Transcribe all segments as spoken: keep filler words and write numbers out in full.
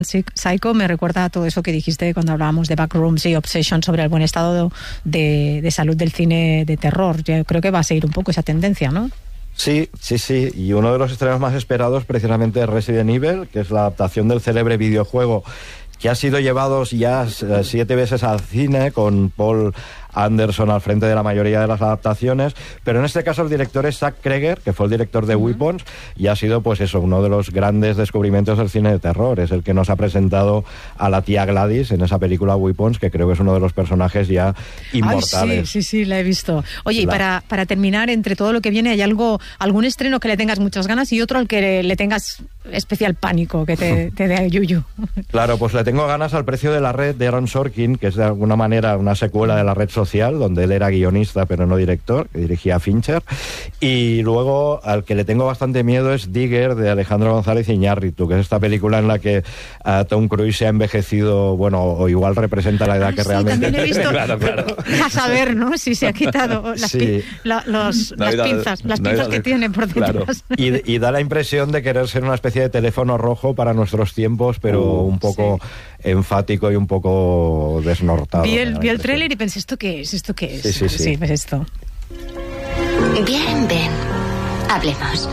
Psycho me recuerda a todo eso que dijiste cuando hablábamos de Backrooms y Obsession sobre el buen estado de, de salud del cine de terror. Yo creo que va a seguir un poco esa tendencia, ¿no? Sí, sí, sí. Y uno de los estrenos más esperados precisamente es Resident Evil, que es la adaptación del célebre videojuego que ha sido llevado ya siete veces al cine con Paul Anderson al frente de la mayoría de las adaptaciones, pero en este caso el director es Zach Cregger, que fue el director de uh-huh. Weapons, y ha sido pues eso, uno de los grandes descubrimientos del cine de terror. Es el que nos ha presentado a la tía Gladys en esa película Weapons, que creo que es uno de los personajes ya inmortales. Ay, sí, sí, sí, la he visto. Oye, la... y para, para terminar, entre todo lo que viene, ¿hay algo, algún estreno que le tengas muchas ganas y otro al que le, le tengas especial pánico, que te, te dé yuyu? Claro, pues le tengo ganas al Precio de la Red de Aaron Sorkin, que es de alguna manera una secuela de La Red Social, donde él era guionista pero no director, que dirigía a Fincher. Y luego al que le tengo bastante miedo es Digger, de Alejandro González Iñárritu, que es esta película en la que uh, Tom Cruise se ha envejecido, bueno, o igual representa la edad ah, que sí, realmente... También he visto, claro, claro. A saber, ¿no? Si se ha quitado las, sí. pin, la, los, no, las no, pinzas, no, las no, pinzas no, que tiene por detrás. Claro. Y, y da la impresión de querer ser una especie de teléfono rojo para nuestros tiempos, pero uh, un poco... Sí. enfático y un poco desnortado. Vi el, vi el tráiler y pensé, ¿esto qué es? ¿Esto qué es? Sí, sí, sí. Sí, pues esto. Bien, ven. Hablemos.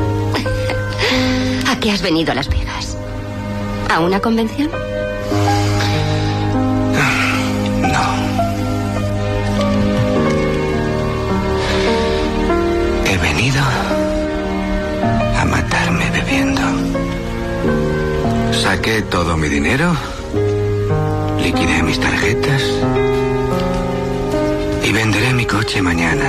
¿A qué has venido a Las Vegas? ¿A una convención? No. He venido a matarme bebiendo. Saqué todo mi dinero, liquidé mis tarjetas y venderé mi coche mañana.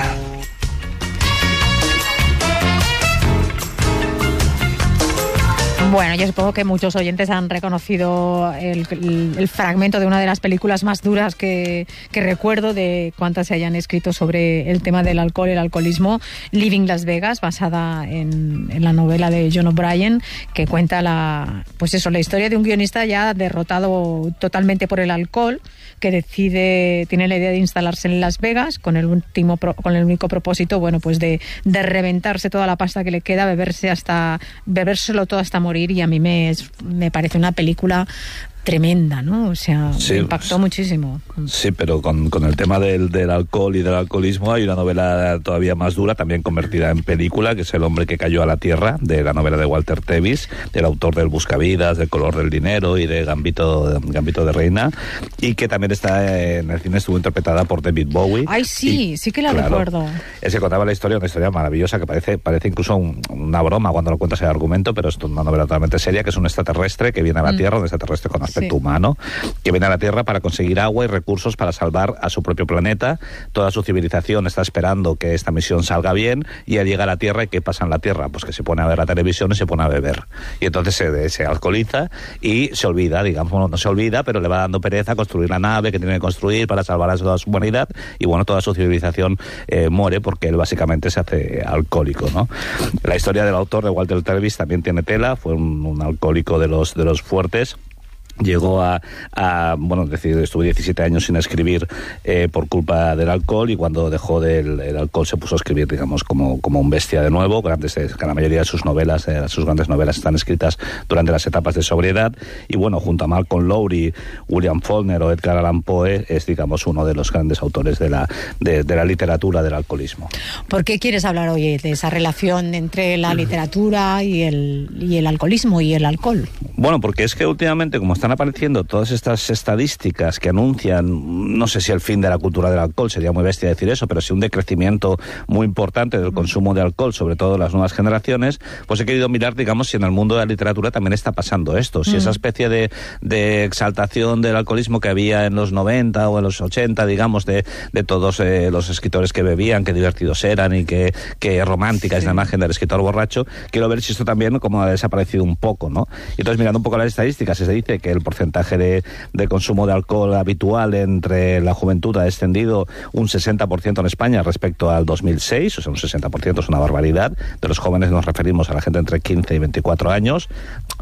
Bueno, yo supongo que muchos oyentes han reconocido el, el, el fragmento de una de las películas más duras que, que recuerdo de cuantas se hayan escrito sobre el tema del alcohol y el alcoholismo, Living Las Vegas, basada en, en la novela de John O'Brien, que cuenta la, pues eso, la historia de un guionista ya derrotado totalmente por el alcohol, que decide, tiene la idea de instalarse en Las Vegas con el último, con el único propósito, bueno, pues de, de reventarse toda la pasta que le queda, beberse hasta, bebérselo todo hasta morir. Y a mí me, me parece una película tremenda, ¿no? O sea, sí, me impactó muchísimo. Sí, pero con, con el tema del, del alcohol y del alcoholismo hay una novela todavía más dura, también convertida en película, que es El hombre que cayó a la tierra, de la novela de Walter Tevis, del autor del Buscavidas, del Color del dinero y de Gambito, Gambito de Reina, y que también está en el cine, estuvo interpretada por David Bowie. Ay, sí, y, sí que la claro, recuerdo. Es que contaba la historia, una historia maravillosa que parece, parece incluso un, una broma cuando lo cuentas el argumento, pero es una novela totalmente seria, que es un extraterrestre que viene a la mm. Tierra, un extraterrestre con aspecto sí. humano, que viene a la Tierra para conseguir agua y recursos para salvar a su propio planeta. Toda su civilización está esperando que esta misión salga bien, y al llegar a la Tierra, ¿y qué pasa en la Tierra? Pues que se pone a ver la televisión y se pone a beber. Y entonces se, se alcoholiza y se olvida, digamos, bueno, no se olvida, pero le va dando pereza construir la nave que tiene que construir para salvar a toda su humanidad, y bueno, toda su civilización eh, muere porque él básicamente se hace alcohólico, ¿no? La historia del autor, de Walter Tevis, también tiene tela. Fue un, un alcohólico de los, de los fuertes. Llegó a, a, bueno, es decir, estuvo diecisiete años sin escribir eh, por culpa del alcohol, y cuando dejó del el alcohol se puso a escribir, digamos, como, como un bestia de nuevo. Grandes, que la mayoría de sus novelas, eh, sus grandes novelas están escritas durante las etapas de sobriedad, y bueno, junto a Malcolm Lowry, William Faulkner o Edgar Allan Poe, es, digamos, uno de los grandes autores de la, de, de la literatura del alcoholismo. ¿Por qué quieres hablar hoy de esa relación entre la literatura y el, y el alcoholismo y el alcohol? Bueno, porque es que últimamente, como está están apareciendo todas estas estadísticas que anuncian, no sé si el fin de la cultura del alcohol, sería muy bestia decir eso, pero sí un decrecimiento muy importante del consumo de alcohol, sobre todo en las nuevas generaciones, pues he querido mirar, digamos, si en el mundo de la literatura también está pasando esto, si mm. esa especie de, de exaltación del alcoholismo que había en los noventa o en los ochenta, digamos, de, de todos eh, los escritores que bebían, que divertidos eran y que, que romántica sí. es la imagen del escritor borracho, quiero ver si esto también como ha desaparecido un poco, ¿no? Y entonces, mirando un poco las estadísticas, se dice que el porcentaje de, de consumo de alcohol habitual entre la juventud ha descendido un sesenta por ciento en España respecto al dos mil seis, o sea, un sesenta por ciento es una barbaridad. De los jóvenes nos referimos a la gente entre quince y veinticuatro años.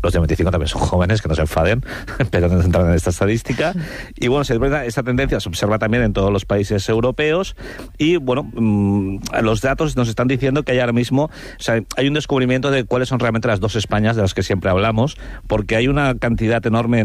los de veinticinco también son jóvenes, que no se enfaden, pero no entran en esta estadística. Y bueno, se observa, esta tendencia se observa también en todos los países europeos y bueno, mmm, los datos nos están diciendo que hay ahora mismo, o sea, hay un descubrimiento de cuáles son realmente las dos Españas de las que siempre hablamos, porque hay una cantidad enorme